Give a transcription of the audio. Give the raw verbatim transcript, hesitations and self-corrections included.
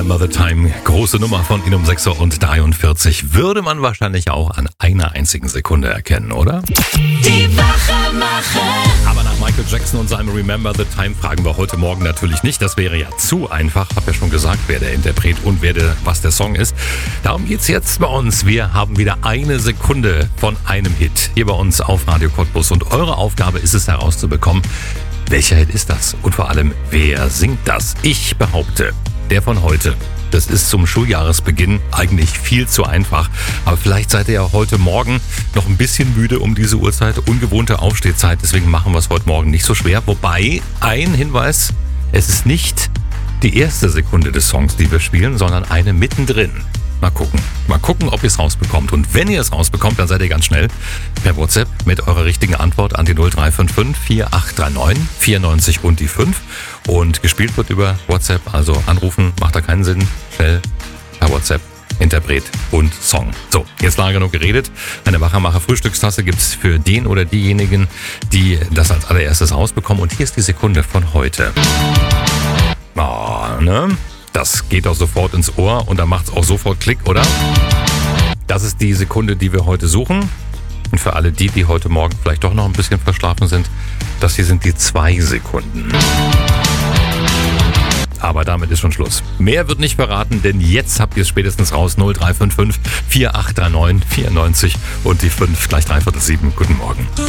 Remember the Time, große Nummer von Ihnen um sechs Uhr und dreiundvierzig, würde man wahrscheinlich auch an einer einzigen Sekunde erkennen, oder? Die Wachmacher. Aber nach Michael Jackson und seinem Remember the Time fragen wir heute Morgen natürlich nicht. Das wäre ja zu einfach. Hab ja schon gesagt, wer der Interpret und wer der, was der Song ist. Darum geht's jetzt bei uns. Wir haben wieder eine Sekunde von einem Hit hier bei uns auf Radio Cottbus. Und eure Aufgabe ist es herauszubekommen, welcher Hit ist das? Und vor allem, wer singt das? Ich behaupte, der von heute. Das ist zum Schuljahresbeginn eigentlich viel zu einfach. Aber vielleicht seid ihr ja heute Morgen noch ein bisschen müde um diese Uhrzeit. Ungewohnte Aufstehzeit. Deswegen machen wir es heute Morgen nicht so schwer. Wobei, ein Hinweis, es ist nicht die erste Sekunde des Songs, die wir spielen, sondern eine mittendrin. Mal gucken. Mal gucken, ob ihr es rausbekommt. Und wenn ihr es rausbekommt, dann seid ihr ganz schnell per WhatsApp mit eurer richtigen Antwort an die null drei fünf fünf vier acht drei neun vier neun null und die fünf. Und gespielt wird über WhatsApp, also anrufen macht da keinen Sinn. Schnell per WhatsApp, Interpret und Song. So, jetzt lange genug geredet. Eine Wachmacher-Frühstückstasse gibt's für den oder diejenigen, die das als allererstes rausbekommen. Und hier ist die Sekunde von heute. Oh, ne? Das geht auch sofort ins Ohr und dann macht es auch sofort Klick, oder? Das ist die Sekunde, die wir heute suchen. Und für alle die, die heute Morgen vielleicht doch noch ein bisschen verschlafen sind, das hier sind die zwei Sekunden. Aber damit ist schon Schluss. Mehr wird nicht verraten, denn jetzt habt ihr es spätestens raus. null drei fünf fünf vier acht drei neun vier neun null und die fünf, gleich dreiviertel sieben. Guten Morgen.